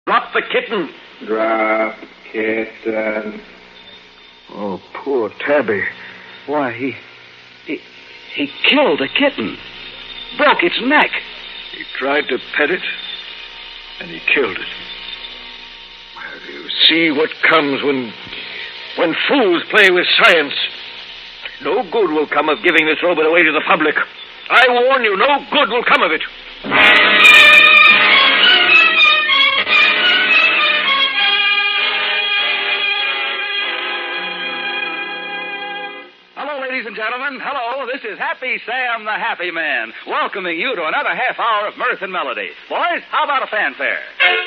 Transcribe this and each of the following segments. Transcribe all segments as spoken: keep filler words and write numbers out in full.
Drop the kitten. Drop kitten. Oh, poor Tabby. Why, he... He, he killed a kitten. Broke its neck. He tried to pet it, and he killed it. Well, you see what comes when... when fools play with science. No good will come of giving this robot away to the public. I warn you, no good will come of it. Hello, ladies and gentlemen. Hello, this is Happy Sam the Happy Man, welcoming you to another half hour of mirth and melody. Boys, how about a fanfare?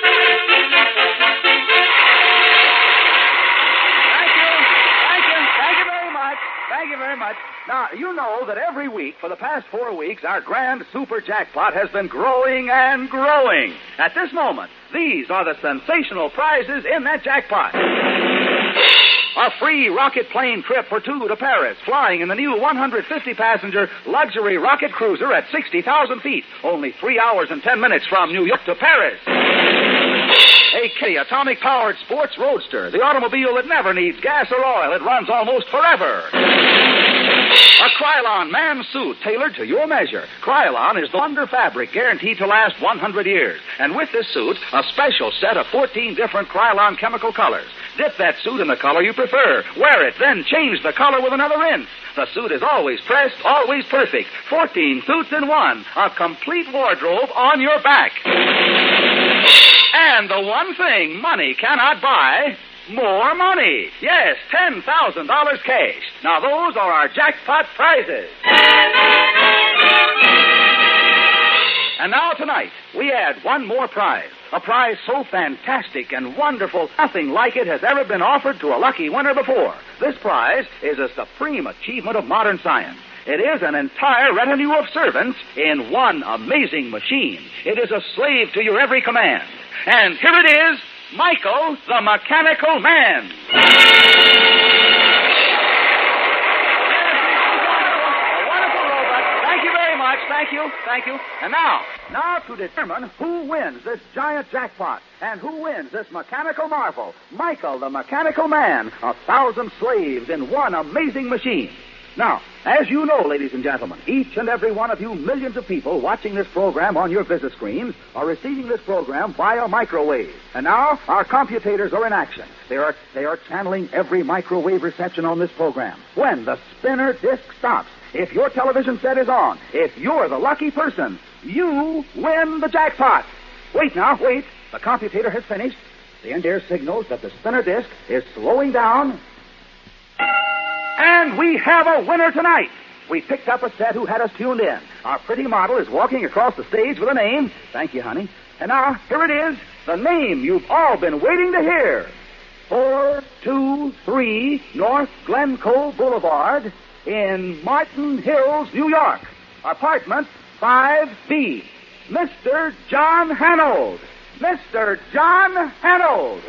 Thank you. Thank you. Thank you very much. Thank you very much. Now, you know that every week for the past four weeks, our grand super jackpot has been growing and growing. At this moment, these are the sensational prizes in that jackpot. A free rocket plane trip for two to Paris, flying in the new one hundred fifty passenger luxury rocket cruiser at sixty thousand feet, only three hours and ten minutes from New York to Paris. A Kitty atomic-powered sports roadster, the automobile that never needs gas or oil. It runs almost forever. A Krylon man suit tailored to your measure. Krylon is the wonder fabric guaranteed to last one hundred years. And with this suit, a special set of fourteen different Krylon chemical colors. Dip that suit in the color you prefer. Wear it, then change the color with another rinse. The suit is always pressed, always perfect. fourteen suits in one. A complete wardrobe on your back. And the one thing money cannot buy... more money. Yes, ten thousand dollars cash. Now, those are our jackpot prizes. And now, tonight, we add one more prize. A prize so fantastic and wonderful, nothing like it has ever been offered to a lucky winner before. This prize is a supreme achievement of modern science. It is an entire retinue of servants in one amazing machine. It is a slave to your every command. And here it is, Michael, the Mechanical Man. A wonderful robot. Thank you very much. Thank you. Thank you. And now, now to determine who wins this giant jackpot and who wins this mechanical marvel, Michael, the Mechanical Man, a thousand slaves in one amazing machine. Now, as you know, ladies and gentlemen, each and every one of you millions of people watching this program on your visit screens are receiving this program via microwave. And now, our computators are in action. They are, they are channeling every microwave reception on this program. When the spinner disc stops, if your television set is on, if you're the lucky person, you win the jackpot. Wait now, wait. The computator has finished. The end air signals that the spinner disc is slowing down. And we have a winner tonight. We picked up a set who had us tuned in. Our pretty model is walking across the stage with a name. Thank you, honey. And now, here it is, the name you've all been waiting to hear. four two three North Glencoe Boulevard in Martin Hills, New York. Apartment five B. Mister John Hanold. Mister John Hanold.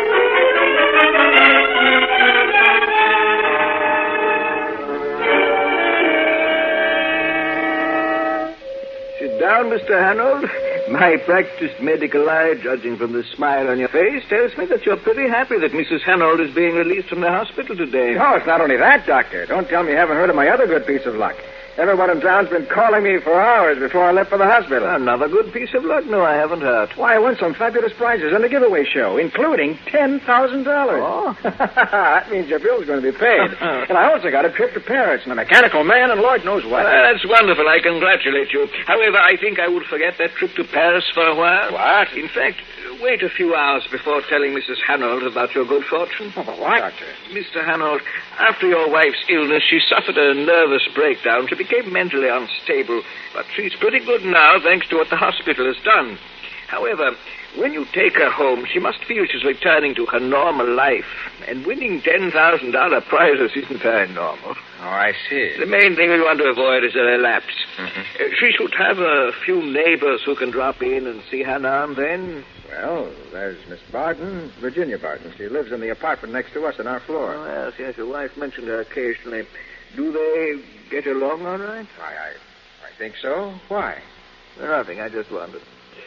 Sit down, Mister Hanold. My practiced medical eye, judging from the smile on your face, tells me that you're pretty happy that Missus Hanold is being released from the hospital today. No, it's not only that, Doctor. Don't tell me you haven't heard of my other good piece of luck. Everyone in town's been calling me for hours before I left for the hospital. Another good piece of luck? No, I haven't heard. Why, I won some fabulous prizes on the giveaway show, including ten thousand dollars. Oh? That means your bill's going to be paid. And I also got a trip to Paris and a Mechanical Man and Lord knows what. Well, that's wonderful. I congratulate you. However, I think I would forget that trip to Paris for a while. What? In fact, wait a few hours before telling Missus Hanold about your good fortune. Oh, but why, Doctor? Mister Hanold, after your wife's illness, she suffered a nervous breakdown. She became mentally unstable, but she's pretty good now, thanks to what the hospital has done. However, when you take her home, she must feel she's returning to her normal life, and winning ten thousand dollars prizes isn't very normal. Oh, I see. The main thing we want to avoid is a relapse. Mm-hmm. Uh, she should have a few neighbors who can drop in and see her now and then. Well, there's Miss Barton, Virginia Barton. She lives in the apartment next to us on our floor. Oh, yes, yes, your wife mentioned her occasionally. Do they get along all right? I, I, I think so. Why? Nothing, I just wondered.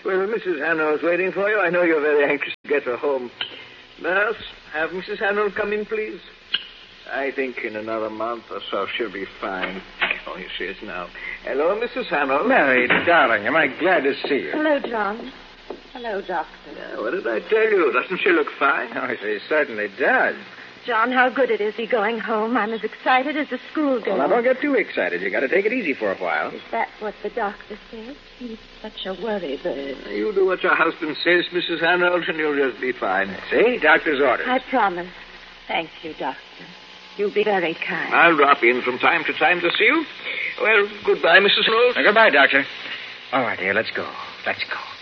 Well, Missus Hannell's waiting for you. I know you're very anxious to get her home. Nurse, have Missus Hannell come in, please. I think in another month or so she'll be fine. Oh, here she is now. Hello, Missus Hannell. Mary, darling, am I glad to see you? Hello, John. Hello, Doctor. Uh, what did I tell you? Doesn't she look fine? Oh, she certainly does. John, how good it is he going home. I'm as excited as a schoolgirl. Well, now, don't get too excited. You got to take it easy for a while. Is that what the doctor said? He's such a worry bird. You do what your husband says, Missus Hannell, and you'll just be fine. See? Doctor's orders. I promise. Thank you, Doctor. You'll be very kind. I'll drop in from time to time to see you. Well, goodbye, Missus Hannell. Now, goodbye, Doctor. All right, dear, let's go. Let's go.